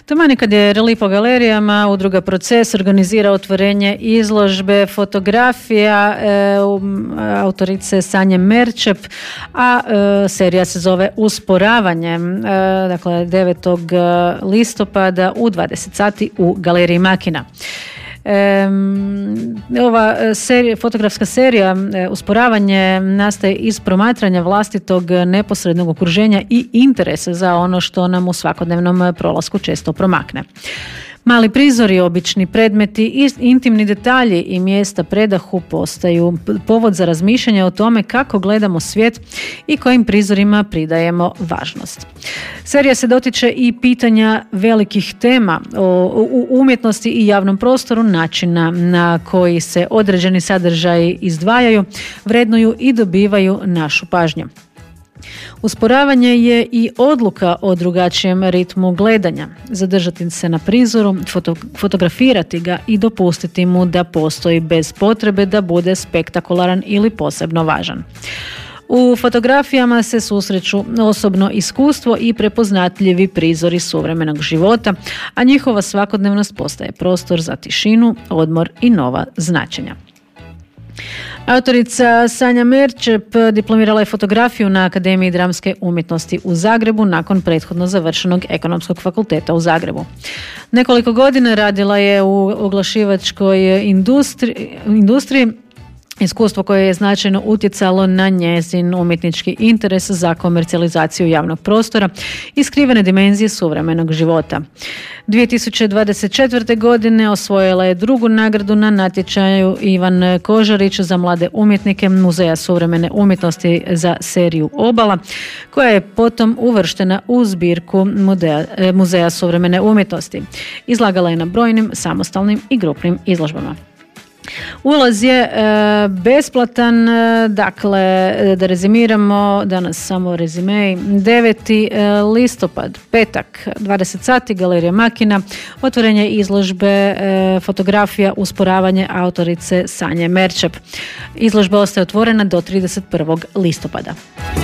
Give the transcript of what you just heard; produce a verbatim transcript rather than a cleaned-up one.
Taman kad je Relief o galerijama, udruga Proces organizira otvorenje izložbe fotografija e, um, autorice Sanje Merčep, a e, serija se zove Usporavanje. E, dakle, devetog listopada u dvadeset sati u Galeriji Makina. E, ova serija, fotografska serija e, Usporavanje nastaje iz promatranja vlastitog neposrednog okruženja i interesa za ono što nam u svakodnevnom prolasku često promakne. Mali prizori, obični predmeti i intimni detalji i mjesta predahu postaju povod za razmišljanje o tome kako gledamo svijet i kojim prizorima pridajemo važnost. Serija se dotiče i pitanja velikih tema o umjetnosti i javnom prostoru, načina na koji se određeni sadržaji izdvajaju, vrednuju i dobivaju našu pažnju. Usporavanje je i odluka o drugačijem ritmu gledanja. Zadržati se na prizoru, foto, fotografirati ga i dopustiti mu da postoji bez potrebe da bude spektakularan ili posebno važan. U fotografijama se susreću osobno iskustvo i prepoznatljivi prizori suvremenog života, a njihova svakodnevnost postaje prostor za tišinu, odmor i nova značenja. Autorica Sanja Merčep diplomirala je fotografiju na Akademiji dramske umjetnosti u Zagrebu nakon prethodno završenog Ekonomskog fakulteta u Zagrebu. Nekoliko godina radila je u oglašivačkoj industri, industriji, iskustvo koje je značajno utjecalo na njezin umjetnički interes za komercijalizaciju javnog prostora i skrivene dimenzije suvremenog života. dvije tisuće dvadeset četvrte. godine osvojila je drugu nagradu na natječaju Ivan Kožarić za mlade umjetnike Muzeja suvremene umjetnosti za seriju Obala, koja je potom uvrštena u zbirku Muzeja, Muzeja suvremene umjetnosti. Izlagala je na brojnim samostalnim i grupnim izložbama. Ulaz je e, besplatan, e, dakle, da rezimiramo, danas samo rezimej, deveti listopad, petak, dvadeset sati, Galerija Makina, otvorenje izložbe e, fotografija Usporavanje autorice Sanje Merčep. Izložba ostaje otvorena do trideset prvog listopada.